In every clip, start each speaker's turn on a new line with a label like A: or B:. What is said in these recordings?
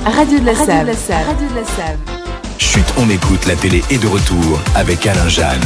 A: Radio de la Save. Radio de la Save.
B: Chut, on écoute, la télé est de retour avec Alain Jeanne.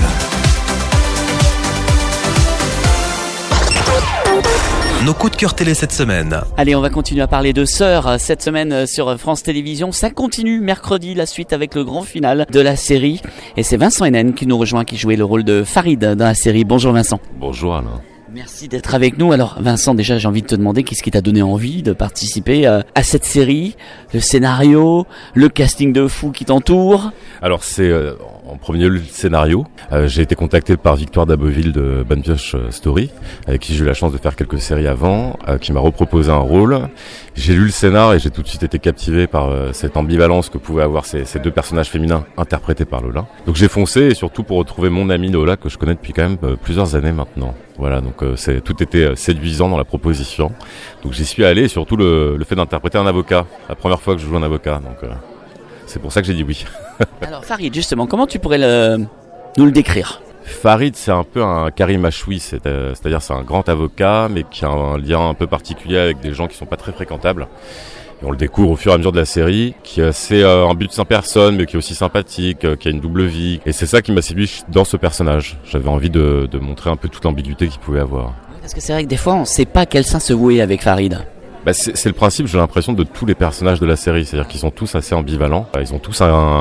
B: Nos coups de cœur télé cette semaine.
C: Allez, on va continuer à parler de Sœurs cette semaine sur France Télévisions. Ça continue mercredi, la suite avec le grand final de la série. Et c'est Vincent Hénen qui nous rejoint, qui jouait le rôle de Farid dans la série. Bonjour Vincent.
D: Bonjour Alain.
C: Merci d'être avec nous. Alors Vincent, déjà j'ai envie de te demander qu'est-ce qui t'a donné envie de participer à cette série, le scénario, le casting de fou qui t'entoure.
D: Alors c'est en premier lieu le scénario. J'ai été contacté par Victoire Daboville de Bonne Pioche Story, avec qui j'ai eu la chance de faire quelques séries avant, qui m'a reproposé un rôle. J'ai lu le scénar et j'ai tout de suite été captivé par cette ambivalence que pouvaient avoir ces deux personnages féminins interprétés par Lola. Donc j'ai foncé, et surtout pour retrouver mon amie Lola que je connais depuis quand même plusieurs années maintenant. Voilà, donc tout était séduisant dans la proposition. Donc j'y suis allé, et surtout le fait d'interpréter un avocat, la première fois que je joue un avocat. Donc c'est pour ça que j'ai dit oui.
C: Alors Farid, justement, comment tu pourrais nous le décrire ?
D: Farid, c'est un peu un Karim Achoui, c'est-à-dire c'est un grand avocat, mais qui a un lien un peu particulier avec des gens qui sont pas très fréquentables. Et on le découvre au fur et à mesure de la série, qui a assez un but sans personne, mais qui est aussi sympathique, qui a une double vie. Et c'est ça qui m'a séduit dans ce personnage. J'avais envie de montrer un peu toute l'ambiguïté qu'il pouvait avoir.
C: Parce que c'est vrai que des fois, on sait pas quel sein se vouer avec Farid.
D: C'est le principe, j'ai l'impression, de tous les personnages de la série. C'est-à-dire qu'ils sont tous assez ambivalents. Ils ont tous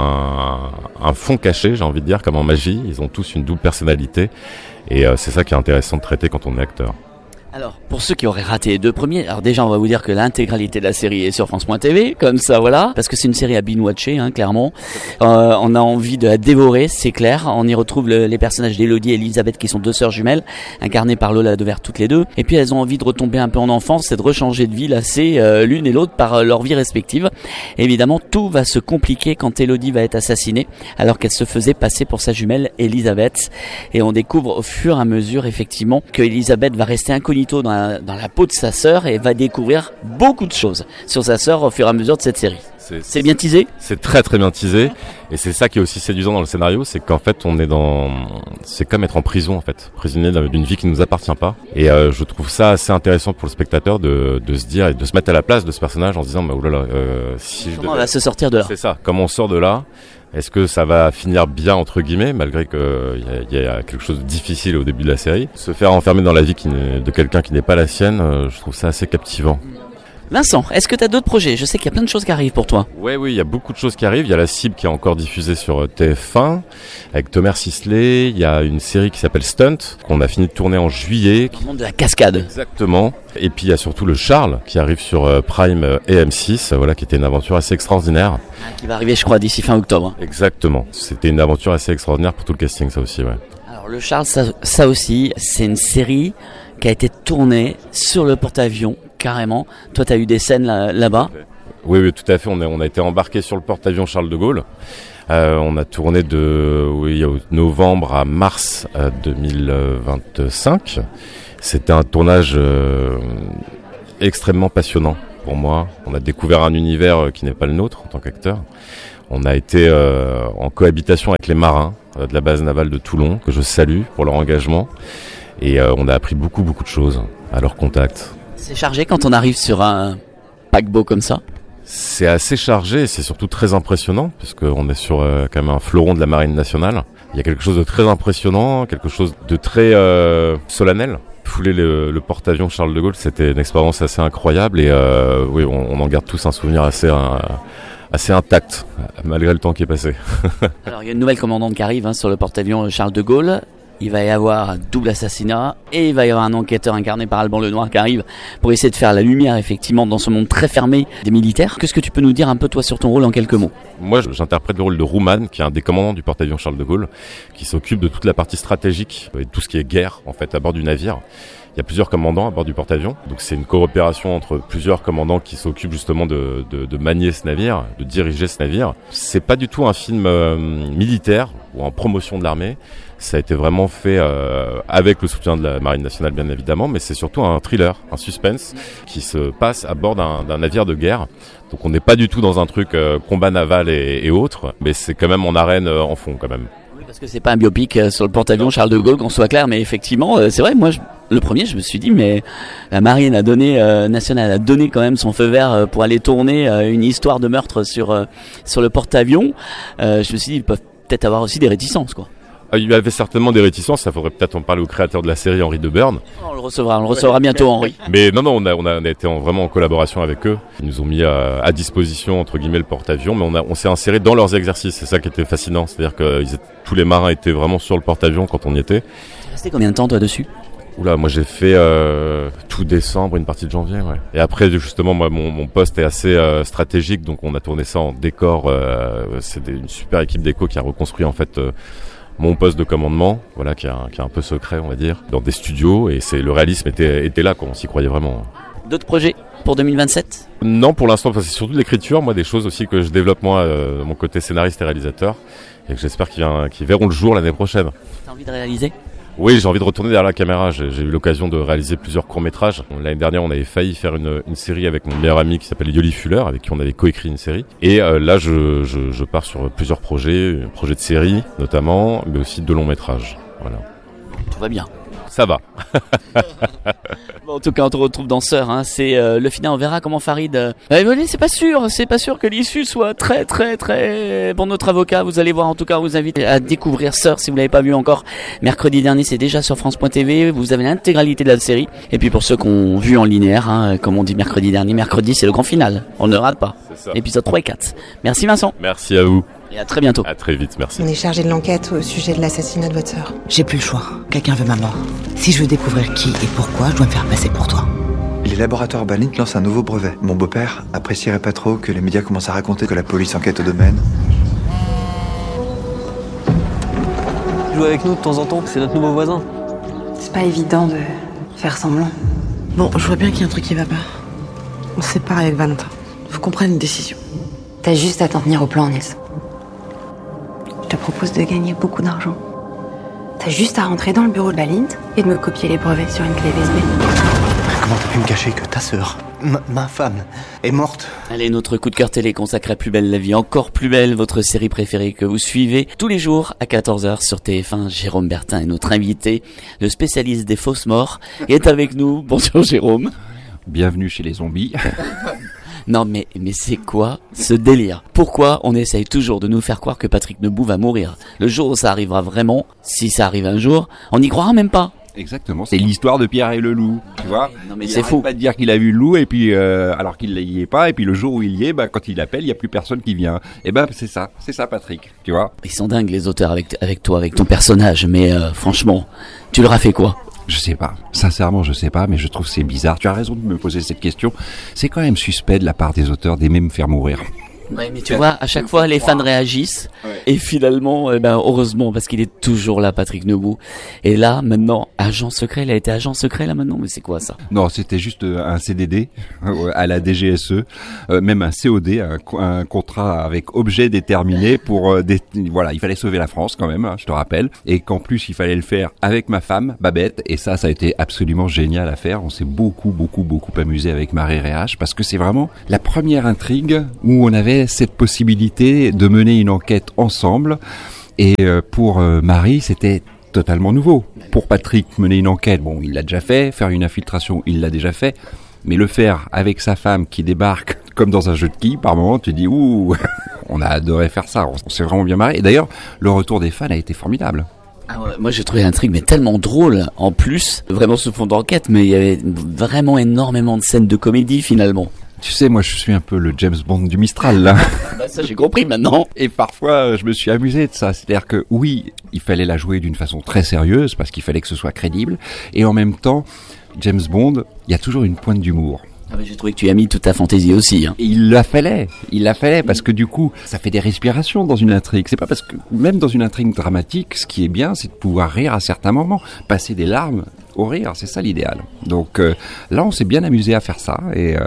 D: un fond caché, j'ai envie de dire, comme en magie. Ils ont tous une double personnalité. Et c'est ça qui est intéressant de traiter quand on est acteur.
C: Alors, pour ceux qui auraient raté les deux premiers, alors déjà, on va vous dire que l'intégralité de la série est sur France.tv, comme ça, voilà, parce que c'est une série à binge-watcher, clairement. On a envie de la dévorer, c'est clair. On y retrouve les personnages d'Élodie et Elisabeth, qui sont deux sœurs jumelles, incarnées par Lola Devers toutes les deux. Et puis, elles ont envie de retomber un peu en enfance et de rechanger de vie, lassées l'une et l'autre par leur vie respective. Et évidemment, tout va se compliquer quand Élodie va être assassinée, alors qu'elle se faisait passer pour sa jumelle Elisabeth. Et on découvre au fur et à mesure, effectivement, que Elisabeth va rester incognito dans la peau de sa sœur et va découvrir beaucoup de choses sur sa sœur au fur et à mesure de cette série. C'est bien teasé ? C'est
D: très très bien teasé, et c'est ça qui est aussi séduisant dans le scénario, c'est qu'en fait c'est comme être en prison en fait, prisonnier d'une vie qui ne nous appartient pas. Et je trouve ça assez intéressant pour le spectateur de se dire et de se mettre à la place de ce personnage en se disant si
C: comment on va se sortir de là ?
D: C'est ça, comment on sort de là ? Est-ce que ça va finir bien entre guillemets, malgré qu'il y a quelque chose de difficile au début de la série ? Se faire enfermer dans la vie de quelqu'un qui n'est pas la sienne, je trouve ça assez captivant.
C: Vincent, est-ce que tu as d'autres projets ? Je sais qu'il y a plein de choses qui arrivent pour toi.
D: Oui, il y a beaucoup de choses qui arrivent. Il y a La Cible qui est encore diffusée sur TF1 avec Thomas Sisley. Il y a une série qui s'appelle Stunt qu'on a fini de tourner en juillet.
C: Le monde de la cascade.
D: Exactement. Et puis il y a surtout le Charles qui arrive sur Prime et M6, qui était une aventure assez extraordinaire.
C: Qui va arriver, je crois, d'ici fin octobre.
D: Exactement. C'était une aventure assez extraordinaire pour tout le casting, ça aussi, ouais.
C: Alors le Charles, ça aussi, c'est une série qui a été tournée sur le porte-avions. Carrément. Toi, tu as eu des scènes là-bas ?
D: Oui, tout à fait. On a été embarqué sur le porte-avions Charles de Gaulle. On a tourné de novembre à mars 2025. C'était un tournage extrêmement passionnant pour moi. On a découvert un univers qui n'est pas le nôtre en tant qu'acteur. On a été en cohabitation avec les marins de la base navale de Toulon, que je salue pour leur engagement. Et on a appris beaucoup de choses à leur contact.
C: C'est chargé quand on arrive sur un paquebot comme ça ?
D: C'est assez chargé et c'est surtout très impressionnant puisqu'on est sur quand même un fleuron de la Marine nationale. Il y a quelque chose de très impressionnant, quelque chose de très solennel. Fouler le porte-avions Charles de Gaulle, c'était une expérience assez incroyable et on en garde tous un souvenir assez intact malgré le temps qui est passé.
C: Alors il y a une nouvelle commandante qui arrive sur le porte-avions Charles de Gaulle. Il va y avoir un double assassinat et il va y avoir un enquêteur incarné par Alban Lenoir qui arrive pour essayer de faire la lumière effectivement dans ce monde très fermé des militaires. Qu'est-ce que tu peux nous dire un peu toi sur ton rôle en quelques mots ?
D: Moi j'interprète le rôle de Rouman qui est un des commandants du porte-avions Charles de Gaulle qui s'occupe de toute la partie stratégique et de tout ce qui est guerre en fait à bord du navire. Il y a plusieurs commandants à bord du porte-avions, donc c'est une coopération entre plusieurs commandants qui s'occupent justement de manier ce navire, de diriger ce navire. C'est pas du tout un film militaire ou en promotion de l'armée. Ça a été vraiment fait avec le soutien de la Marine nationale bien évidemment, mais c'est surtout un thriller, un suspense qui se passe à bord d'un navire de guerre. Donc on n'est pas du tout dans un truc combat naval et autres, mais c'est quand même en arène en fond quand même.
C: Parce que c'est pas un biopic sur le porte-avions Charles de Gaulle, qu'on soit clair, mais effectivement, c'est vrai, moi, le premier, je me suis dit, mais la marine nationale a donné quand même son feu vert pour aller tourner une histoire de meurtre sur le porte-avions. Je me suis dit, ils peuvent peut-être avoir aussi des réticences, quoi.
D: Il y avait certainement des réticences, ça faudrait peut-être en parler au créateur de la série, Henri Deburn.
C: On le recevra bientôt, Henri.
D: Mais non, on a été vraiment en collaboration avec eux. Ils nous ont mis à disposition, entre guillemets, le porte-avions, mais on s'est inséré dans leurs exercices, c'est ça qui était fascinant. C'est-à-dire que tous les marins étaient vraiment sur le porte-avions quand on y était.
C: Tu es resté combien de temps, toi, dessus ?
D: Oula, moi j'ai fait tout décembre, une partie de janvier, ouais. Et après, justement, moi, mon poste est assez stratégique, donc on a tourné ça en décor. C'est une super équipe déco qui a reconstruit, en fait... mon poste de commandement, voilà, qui est un peu secret, on va dire, dans des studios, et le réalisme était là, quoi, on s'y croyait vraiment.
C: D'autres projets pour 2027 ?
D: Non, pour l'instant, c'est surtout de l'écriture, moi, des choses aussi que je développe, moi, mon côté scénariste et réalisateur, et que j'espère qu'ils verront le jour l'année prochaine.
C: T'as envie de réaliser ?
D: Oui, j'ai envie de retourner derrière la caméra. J'ai eu l'occasion de réaliser plusieurs courts-métrages. L'année dernière, on avait failli faire une série avec mon meilleur ami qui s'appelle Yoli Fuller, avec qui on avait coécrit une série. Et là, je pars sur plusieurs projets, un projet de série notamment, mais aussi de longs-métrages. Voilà.
C: Tout va bien.
D: Ça va.
C: Bon, en tout cas, on te retrouve dans Sœur, hein. C'est le final. On verra comment Farid va évoluer. C'est pas sûr que l'issue soit très très très pour notre avocat. Vous allez voir. En tout cas, on vous invite à découvrir Sœur si vous l'avez pas vu encore. Mercredi dernier, c'est déjà sur France.tv. Vous avez l'intégralité de la série. Et puis pour ceux qui ont vu en linéaire, hein, comme on dit mercredi dernier, mercredi c'est le grand final. On ne rate pas. Épisode 3 et 4. Merci Vincent.
D: Merci à vous.
C: Et à très bientôt.
D: À très vite, merci.
E: On est chargé de l'enquête au sujet de l'assassinat de votre sœur.
F: J'ai plus le choix. Quelqu'un veut ma mort. Si je veux découvrir qui et pourquoi, je dois me faire passer pour toi.
G: Les laboratoires Balint lancent un nouveau brevet. Mon beau-père apprécierait pas trop que les médias commencent à raconter que la police enquête au domaine.
H: Joue avec nous de temps en temps, c'est notre nouveau voisin.
E: C'est pas évident de faire semblant.
F: Bon, je vois bien qu'il y a un truc qui va pas. On se sépare avec Valentin. Faut qu'on prenne une décision.
E: T'as juste à t'en tenir au plan, Nils. Je te propose de gagner beaucoup d'argent. T'as juste à rentrer dans le bureau de Balint et de me copier les brevets sur une clé USB.
I: Comment t'as pu me cacher que ta sœur, ma femme, est morte ?
C: Allez, notre coup de cœur télé consacré à Plus belle la vie, encore plus belle, votre série préférée que vous suivez tous les jours à 14h sur TF1. Jérôme Bertin est notre invité, le spécialiste des fausses morts, est avec nous. Bonjour Jérôme.
J: Bienvenue chez les zombies.
C: Non mais c'est quoi ce délire ? Pourquoi on essaye toujours de nous faire croire que Patrick Neubou va mourir ? Le jour où ça arrivera vraiment, si ça arrive un jour, on n'y croira même pas.
J: Exactement, c'est l'histoire de Pierre et le loup, tu vois.
C: Non mais c'est fou.
J: Il pas de dire qu'il a vu le loup et puis alors qu'il y est pas, et puis le jour où il y est, quand il appelle, il y a plus personne qui vient. Et c'est ça Patrick, tu vois.
C: Ils sont dingues les auteurs avec toi, avec ton personnage, mais franchement, tu leur as fait quoi ?
J: Je sais pas, sincèrement je sais pas, mais je trouve que c'est bizarre. Tu as raison de me poser cette question. C'est quand même suspect de la part des auteurs d'aimer me faire mourir.
C: Ouais, mais tu vois, à chaque fois les fans réagissent, et finalement, heureusement, parce qu'il est toujours là, Patrick Neubou. Et là, maintenant, agent secret, il a été agent secret là maintenant, mais c'est quoi ça ?
J: Non, c'était juste un CDD à la DGSE, même un COD, un contrat avec objet déterminé pour voilà, il fallait sauver la France quand même, hein, je te rappelle, et qu'en plus il fallait le faire avec ma femme, Babette, et ça a été absolument génial à faire. On s'est beaucoup amusé avec Marie Réhache, parce que c'est vraiment la première intrigue où on avait cette possibilité de mener une enquête ensemble, et pour Marie c'était totalement nouveau. Pour Patrick, mener une enquête, bon, il l'a déjà fait, faire une infiltration, il l'a déjà fait, mais le faire avec sa femme qui débarque comme dans un jeu de quilles, par moment tu dis ouh, on a adoré faire ça, on s'est vraiment bien marré, et d'ailleurs le retour des fans a été formidable.
C: Ah ouais, moi j'ai trouvé l'intrigue mais tellement drôle, en plus, vraiment ce fond d'enquête, mais il y avait vraiment énormément de scènes de comédie finalement.
J: Tu sais, moi je suis un peu le James Bond du Mistral là.
C: Ça j'ai compris maintenant.
J: Et parfois je me suis amusé de ça, c'est-à-dire que oui, il fallait la jouer d'une façon très sérieuse parce qu'il fallait que ce soit crédible, et en même temps, James Bond, il y a toujours une pointe d'humour.
C: Ah bah j'ai trouvé que tu as mis toute ta fantaisie aussi. Hein.
J: Et il la fallait parce que du coup, ça fait des respirations dans une intrigue. C'est pas parce que, même dans une intrigue dramatique, ce qui est bien, c'est de pouvoir rire à certains moments, passer des larmes au rire, c'est ça l'idéal. Donc là, on s'est bien amusé à faire ça,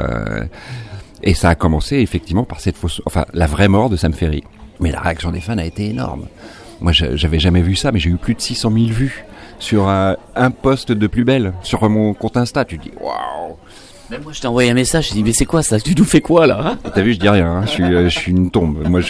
J: et ça a commencé effectivement par cette fausse, enfin la vraie mort de Sam Ferry. Mais la réaction des fans a été énorme. Moi, j'avais jamais vu ça, mais j'ai eu plus de 600 000 vues sur un post de Plus belle sur mon compte Insta. Tu dis waouh.
C: Même moi, je t'ai envoyé un message, j'ai dit, mais c'est quoi ça? Tu nous fais quoi, là?
J: T'as vu, je dis rien, hein. Je suis une tombe. Moi,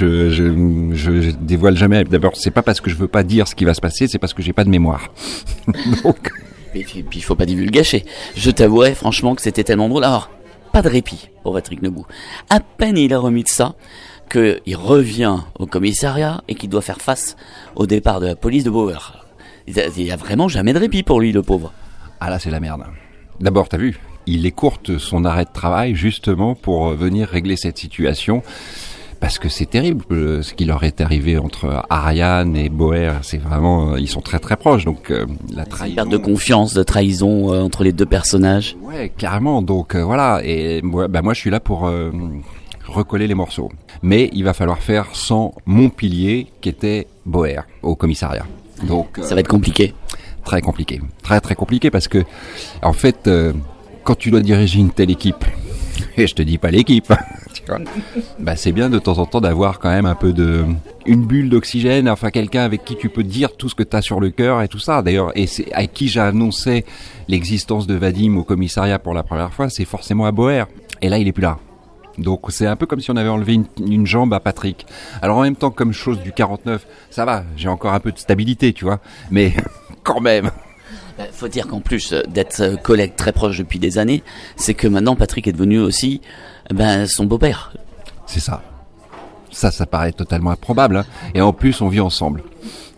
J: je dévoile jamais. D'abord, c'est pas parce que je veux pas dire ce qui va se passer, c'est parce que j'ai pas de mémoire. Donc...
C: Et puis, il faut pas divulgacher. Je t'avouerai, franchement, que c'était tellement drôle. Alors, pas de répit pour Patrick Nebaud. À peine il a remis de ça, qu'il revient au commissariat et qu'il doit faire face au départ de la police de Bauer. Il y a vraiment jamais de répit pour lui, le pauvre.
J: Ah là, c'est la merde. D'abord, t'as vu, il écourte son arrêt de travail justement pour venir régler cette situation. Parce que c'est terrible ce qui leur est arrivé entre Ariane et Bauer. C'est vraiment, ils sont très très proches. Donc la trahison,
C: perte de confiance, de trahison entre les deux personnages.
J: Ouais, carrément. Donc voilà. Et moi, je suis là pour recoller les morceaux. Mais il va falloir faire sans mon pilier qui était Bauer au commissariat. Donc
C: ça va être compliqué.
J: Très compliqué, très très compliqué parce que en fait, quand tu dois diriger une telle équipe, et je te dis pas l'équipe. Bah c'est bien de temps en temps d'avoir quand même un peu une bulle d'oxygène, enfin quelqu'un avec qui tu peux dire tout ce que tu as sur le cœur et tout ça. D'ailleurs, et c'est à qui j'ai annoncé l'existence de Vadim au commissariat pour la première fois, c'est forcément à Bauer. Et là, il est plus là. Donc c'est un peu comme si on avait enlevé une jambe à Patrick. Alors en même temps, comme chose du 49, ça va, j'ai encore un peu de stabilité, tu vois. Mais quand même.
C: Faut dire qu'en plus d'être collègue très proche depuis des années, c'est que maintenant Patrick est devenu aussi son beau-père.
J: C'est ça. Ça paraît totalement improbable. Hein. Et en plus, on vit ensemble. T'imagines ?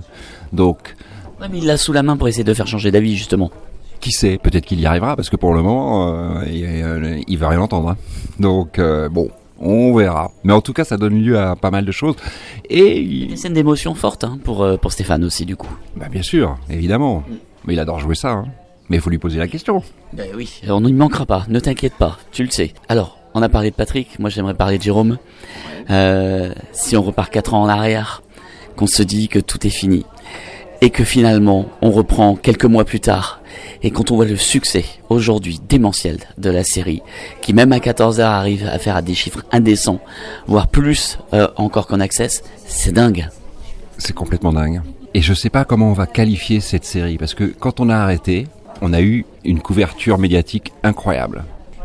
J: Donc...
C: Ouais, mais il l'a sous la main pour essayer de faire changer d'avis, justement.
J: Qui sait ? Peut-être qu'il y arrivera, parce que pour le moment, il va rien entendre. Hein. Donc, bon... On verra. Mais en tout cas, ça donne lieu à pas mal de choses. Et
C: des scènes d'émotion fortes pour Stéphane aussi, du coup.
J: Bah bien sûr, évidemment. Mais il adore jouer ça. Hein. Mais il faut lui poser la question.
C: Ben oui, on n'y manquera pas. Ne t'inquiète pas, tu le sais. Alors, on a parlé de Patrick. Moi, j'aimerais parler de Jérôme. Si on repart 4 ans en arrière, qu'on se dit que tout est fini. Et que finalement, on reprend quelques mois plus tard. Et quand on voit le succès, aujourd'hui, démentiel de la série, qui même à 14h arrive à faire des chiffres indécents, voire plus encore qu'en Access, c'est dingue.
J: C'est complètement dingue. Et je sais pas comment on va qualifier cette série, parce que quand on a arrêté, on a eu une couverture médiatique incroyable.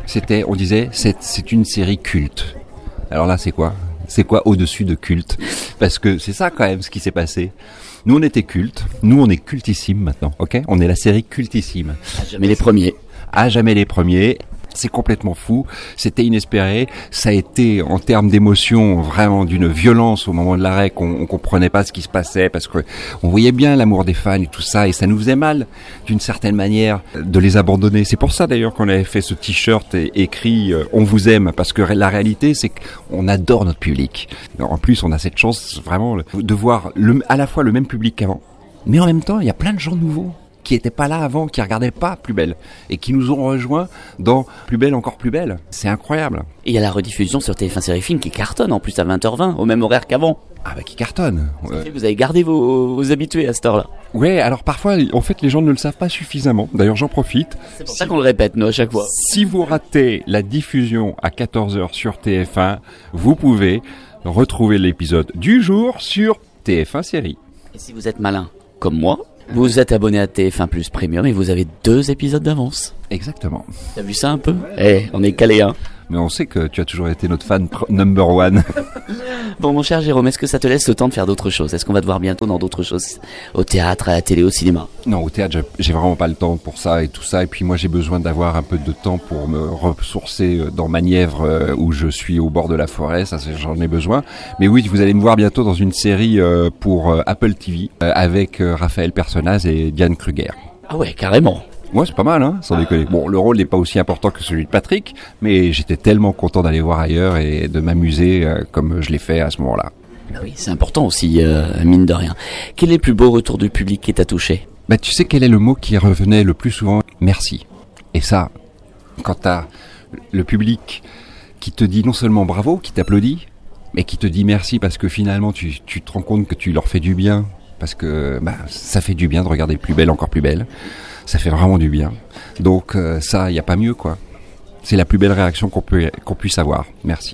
J: On disait, c'est une série culte. Alors là, c'est quoi ? C'est quoi au-dessus de culte ? Parce que c'est ça quand même ce qui s'est passé. Nous on était culte, nous on est cultissime maintenant, ok ? On est la série cultissime.
C: À jamais les premiers.
J: À jamais les premiers. C'est complètement fou, c'était inespéré, ça a été en termes d'émotion vraiment d'une violence au moment de l'arrêt qu'on comprenait pas ce qui se passait parce que on voyait bien l'amour des fans et tout ça et ça nous faisait mal d'une certaine manière de les abandonner. C'est pour ça d'ailleurs qu'on avait fait ce t-shirt écrit on vous aime parce que la réalité c'est qu'on adore notre public. En plus on a cette chance vraiment de voir à la fois le même public qu'avant mais en même temps il y a plein de gens nouveaux qui étaient pas là avant, qui regardaient pas Plus Belle et qui nous ont rejoints dans Plus Belle encore plus belle. C'est incroyable.
C: Et il y a la rediffusion sur TF1 Série Film qui cartonne en plus à 20h20 au même horaire qu'avant.
J: Ah bah qui cartonne.
C: Vous avez gardé vos habitués à cette heure-là.
J: Ouais, alors parfois en fait les gens ne le savent pas suffisamment. D'ailleurs j'en profite.
C: C'est pour ça qu'on le répète nous à chaque fois.
J: Si vous ratez la diffusion à 14h sur TF1, vous pouvez retrouver l'épisode du jour sur TF1 Série.
C: Et si vous êtes malin comme moi, vous êtes abonné à TF1 Plus Premium et vous avez 2 épisodes d'avance.
J: Exactement.
C: T'as vu ça un peu ? On est calé, hein.
J: Mais on sait que tu as toujours été notre fan number one.
C: Bon, mon cher Jérôme, est-ce que ça te laisse le temps de faire d'autres choses ? Est-ce qu'on va te voir bientôt dans d'autres choses ? Au théâtre, à la télé, au cinéma ?
J: Non, au théâtre, j'ai vraiment pas le temps pour ça et tout ça. Et puis moi, j'ai besoin d'avoir un peu de temps pour me ressourcer dans ma Nièvre où je suis au bord de la forêt. Ça, j'en ai besoin. Mais oui, vous allez me voir bientôt dans une série pour Apple TV avec Raphaël Personnaz et Diane Kruger.
C: Ah ouais, carrément.
J: Ouais, c'est pas mal, hein, sans déconner. Bon, le rôle n'est pas aussi important que celui de Patrick, mais j'étais tellement content d'aller voir ailleurs et de m'amuser comme je l'ai fait à ce moment-là.
C: Bah oui, c'est important aussi, mine de rien. Quel est le plus beau retour du public qui t'a touché ?
J: Bah, tu sais quel est le mot qui revenait le plus souvent ? Merci. Et ça, quand t'as le public qui te dit non seulement bravo, qui t'applaudit, mais qui te dit merci parce que finalement tu te rends compte que tu leur fais du bien, parce que ça fait du bien de regarder Plus Belle encore plus belle. Ça fait vraiment du bien. Donc ça, il n'y a pas mieux, quoi. C'est la plus belle réaction qu'on puisse avoir. Merci.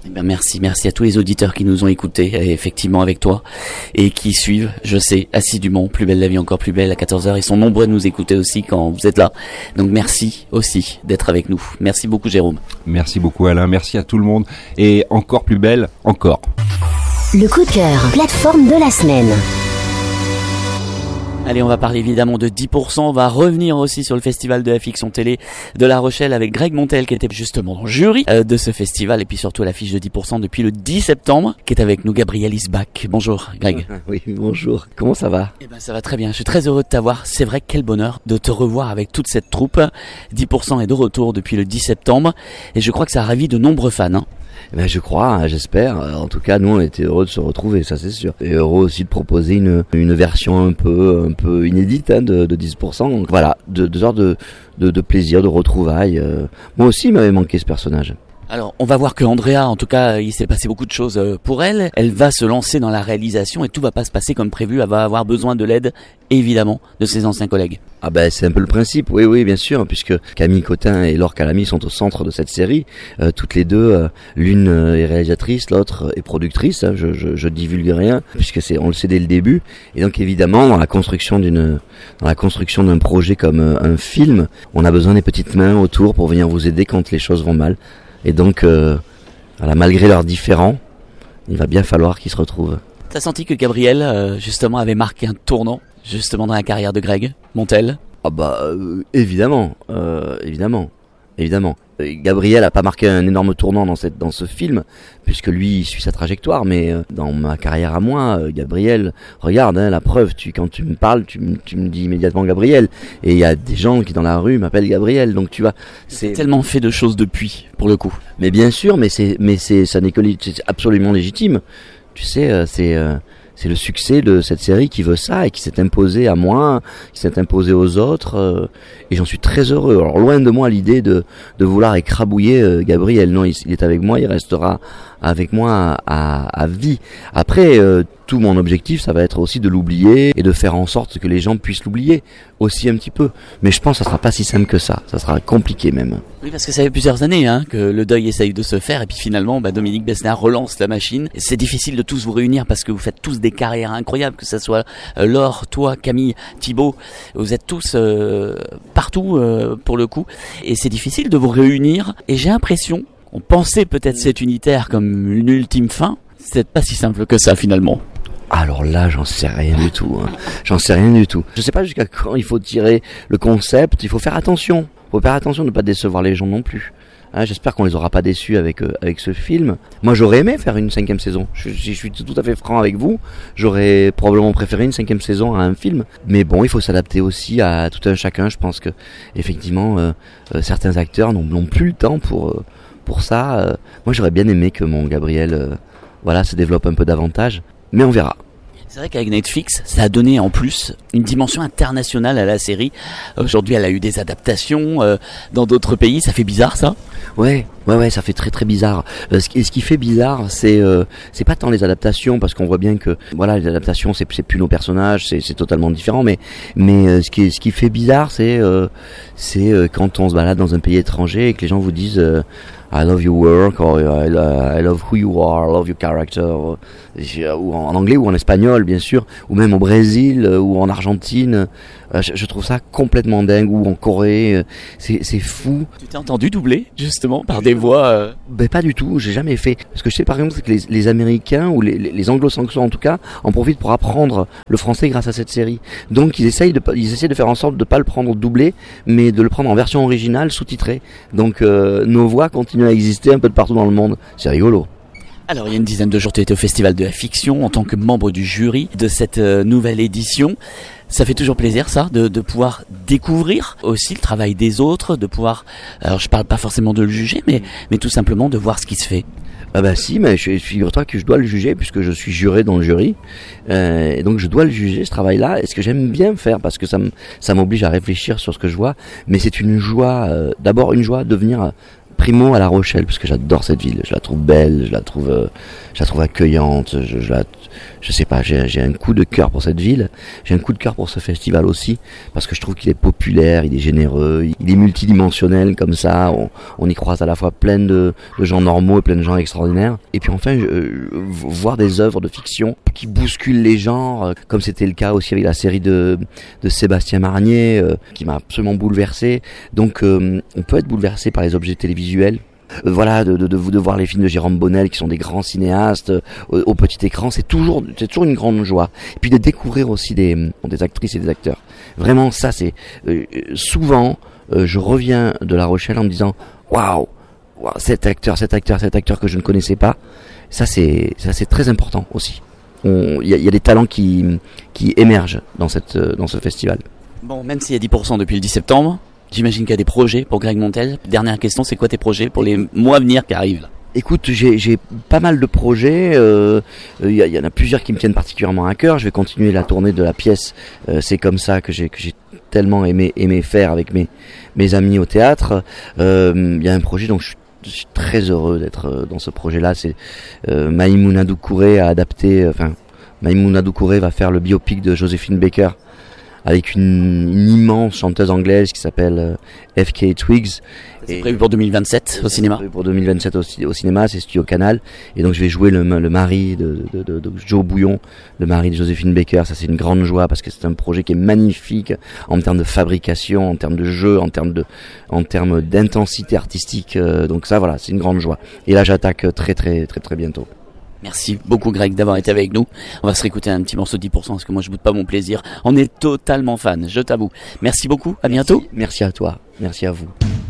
C: Ben merci à tous les auditeurs qui nous ont écoutés, effectivement avec toi, et qui suivent, je sais, assidûment Plus belle la vie, encore plus belle à 14h. Ils sont nombreux à nous écouter aussi quand vous êtes là. Donc merci aussi d'être avec nous. Merci beaucoup Jérôme.
J: Merci beaucoup Alain, merci à tout le monde. Et encore plus belle, encore.
K: Le coup de cœur, plateforme de la semaine.
C: Allez, on va parler évidemment de 10%, on va revenir aussi sur le festival de la fiction télé de La Rochelle avec Greg Montel qui était justement dans le jury de ce festival et puis surtout à l'affiche de 10% depuis le 10 septembre qui est avec nous Gabriel Isbach. Bonjour Greg.
L: Oui, bonjour. Comment ça va?
C: Eh ben ça va très bien, je suis très heureux de t'avoir. C'est vrai, quel bonheur de te revoir avec toute cette troupe. 10% est de retour depuis le 10 septembre et je crois que ça a ravi de nombreux fans. Hein.
L: Ben je crois, j'espère. En tout cas, nous on était heureux de se retrouver, ça c'est sûr. Et heureux aussi de proposer une version un peu inédite de 10%. Donc voilà, de plaisir, de retrouvailles. Moi aussi, il m'avait manqué ce personnage.
C: Alors, on va voir que Andrea, en tout cas, il s'est passé beaucoup de choses pour elle. Elle va se lancer dans la réalisation et tout va pas se passer comme prévu. Elle va avoir besoin de l'aide, évidemment, de ses anciens collègues.
L: Ah ben c'est un peu le principe, oui bien sûr, puisque Camille Cotin et Laure Calamy sont au centre de cette série, toutes les deux, l'une est réalisatrice, l'autre est productrice, hein, je divulgue rien, puisque on le sait dès le début, et donc évidemment dans la construction d'un projet comme un film, on a besoin des petites mains autour pour venir vous aider quand les choses vont mal, et donc voilà, malgré leurs différends, il va bien falloir qu'ils se retrouvent.
C: T'as senti que Gabriel, justement, avait marqué un tournant justement dans la carrière de Greg Montel?
L: Ah bah évidemment. Gabriel a pas marqué un énorme tournant dans ce film, puisque lui il suit sa trajectoire, mais dans ma carrière à moi, Gabriel, regarde, hein, la preuve, quand tu me parles, tu me dis immédiatement Gabriel, et il y a des gens qui dans la rue m'appellent Gabriel, donc tu vois,
C: c'est tellement fait de choses depuis, pour le coup.
L: Mais bien sûr, c'est absolument légitime. Tu sais, c'est le succès de cette série qui veut ça et qui s'est imposé à moi, qui s'est imposé aux autres, et j'en suis très heureux. Alors loin de moi l'idée de vouloir écrabouiller Gabriel, non, il est avec moi, il restera avec moi à vie. Après, tout mon objectif, ça va être aussi de l'oublier et de faire en sorte que les gens puissent l'oublier aussi un petit peu. Mais je pense que ça sera pas si simple que ça sera compliqué même.
C: Oui, parce que ça fait plusieurs années que le deuil essaye de se faire et puis finalement Dominique Besnéard relance la machine. C'est difficile de tous vous réunir parce que vous faites tous des carrières incroyables, que ça soit Laure, toi, Camille, Thibaut, vous êtes tous partout pour le coup et c'est difficile de vous réunir et j'ai l'impression, on pensait peut-être cet unitaire comme une ultime fin, c'est pas si simple que ça finalement.
L: Alors là, j'en sais rien du tout. Je sais pas jusqu'à quand il faut tirer le concept. Il faut faire attention. De ne pas décevoir les gens non plus. J'espère qu'on les aura pas déçus avec ce film. Moi, j'aurais aimé faire une 5e saison. Je suis tout à fait franc avec vous. J'aurais probablement préféré une 5e saison à un film. Mais bon, il faut s'adapter aussi à tout un chacun. Je pense que effectivement, certains acteurs n'ont plus le temps pour ça. Moi, j'aurais bien aimé que mon Gabriel, se développe un peu davantage. Mais on verra.
C: C'est vrai qu'avec Netflix, ça a donné en plus une dimension internationale à la série. Aujourd'hui, elle a eu des adaptations dans d'autres pays. Ça fait bizarre, ça ?
L: Ouais, ça fait très très bizarre. Ce qui fait bizarre, c'est pas tant les adaptations, parce qu'on voit bien que les adaptations, c'est plus nos personnages, c'est totalement différent. Mais ce qui fait bizarre, c'est quand on se balade dans un pays étranger et que les gens vous disent I love your work, or I love who you are, I love your character, ou en anglais ou en espagnol bien sûr, ou même au Brésil ou en Argentine. Je trouve ça complètement dingue, ou en Corée, c'est fou.
C: Tu t'es entendu doubler justement par des voix
L: Ben pas du tout, j'ai jamais fait. Ce que je sais par exemple, c'est que les Américains ou les Anglo-Saxons en tout cas en profitent pour apprendre le français grâce à cette série. Donc ils essaient de faire en sorte de pas le prendre doublé, mais de le prendre en version originale, sous-titrée. Donc nos voix continuent à exister un peu de partout dans le monde. C'est rigolo.
C: Alors, il y a une dizaine de jours, tu étais au Festival de la Fiction en tant que membre du jury de cette nouvelle édition. Ça fait toujours plaisir, ça, de pouvoir découvrir aussi le travail des autres, de pouvoir, alors je parle pas forcément de le juger, mais tout simplement de voir ce qui se fait.
L: Ah bah si, mais figure-toi que je dois le juger puisque je suis juré dans le jury, et donc je dois le juger, ce travail-là, et ce que j'aime bien faire parce que ça m'oblige à réfléchir sur ce que je vois, mais c'est une joie, d'abord une joie de venir Primo à La Rochelle, parce que j'adore cette ville, je la trouve belle, je la trouve accueillante, je sais pas, j'ai un coup de cœur pour cette ville, j'ai un coup de cœur pour ce festival aussi, parce que je trouve qu'il est populaire, il est généreux, il est multidimensionnel comme ça, on y croise à la fois plein de gens normaux et plein de gens extraordinaires, et puis enfin voir des œuvres de fiction qui bousculent les genres, comme c'était le cas aussi avec la série de Sébastien Marnier, qui m'a absolument bouleversé. Donc on peut être bouleversé par les objets télévisuels. Voilà, de voir les films de Jérôme Bonnel qui sont des grands cinéastes au petit écran, c'est toujours une grande joie. Et puis de découvrir aussi des actrices et des acteurs. Vraiment, ça c'est souvent je reviens de La Rochelle en me disant waouh, cet acteur que je ne connaissais pas. Ça c'est très important aussi. Il y a des talents qui émergent dans ce festival.
C: Bon, même s'il y a 10% depuis le 10 septembre, j'imagine qu'il y a des projets pour Greg Montel. Dernière question, c'est quoi tes projets pour les mois à venir qui arrivent là?
L: Écoute, j'ai pas mal de projets. Il y en a plusieurs qui me tiennent particulièrement à cœur. Je vais continuer la tournée de la pièce. C'est comme ça que j'ai tellement aimé faire avec mes amis au théâtre. Il y a un projet dont je suis très heureux d'être dans ce projet-là. C'est Maïmouna Doucouré a adapté. Maïmouna Doucouré va faire le biopic de Joséphine Baker, avec une immense chanteuse anglaise qui s'appelle F.K. Twigs.
C: C'est prévu pour 2027 au cinéma.
L: C'est prévu pour 2027 au cinéma, c'est Studio Canal. Et donc je vais jouer le mari de Joe Bouillon, le mari de Joséphine Baker. Ça c'est une grande joie parce que c'est un projet qui est magnifique en termes de fabrication, en termes de jeu, en termes d'intensité artistique. Donc ça voilà, c'est une grande joie. Et là j'attaque très très très très bientôt.
C: Merci beaucoup Greg d'avoir été avec nous. On va se réécouter un petit morceau de 10% parce que moi je boude pas mon plaisir. On est totalement fan, je t'avoue. Merci beaucoup, à bientôt.
L: Merci à toi, merci à vous.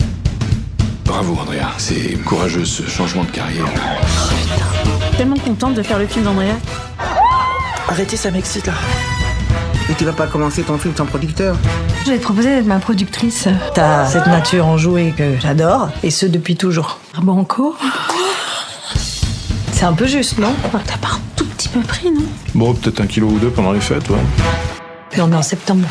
B: Bravo Andrea, c'est courageux ce changement de carrière.
M: Tellement contente de faire le film d'Andrea.
F: Arrêtez, ça m'excite là. Mais tu vas pas commencer ton film sans producteur.
M: Je vais te proposer d'être ma productrice.
F: T'as cette nature enjouée que j'adore, et ce depuis toujours.
M: Banco. C'est un peu juste, non? T'as pas un tout petit peu pris, non?
N: Bon, peut-être 1 kilo ou 2 pendant les fêtes, ouais.
M: Puis on est en septembre.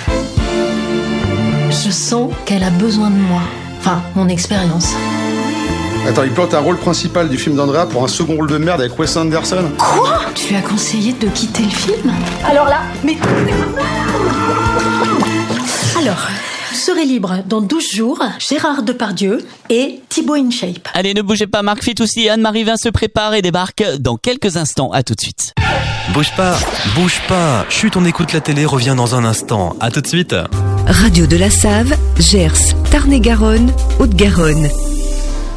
M: Je sens qu'elle a besoin de moi. Enfin, mon expérience.
N: Attends, il plante un rôle principal du film d'Andrea pour un second rôle de merde avec Wes Anderson.
M: Quoi? Tu lui as conseillé de quitter le film? Alors là, mais... Alors... Serez libre dans 12 jours, Gérard Depardieu et Thibaut InShape.
C: Allez, ne bougez pas, Marc Fitoussi et Anne-Marie Vin se préparent et débarquent dans quelques instants. À tout de suite.
O: Bouge pas. Chut, on écoute la télé, revient dans un instant. À tout de suite.
A: Radio de la Save, Gers, Tarn-et-Garonne, Haute-Garonne.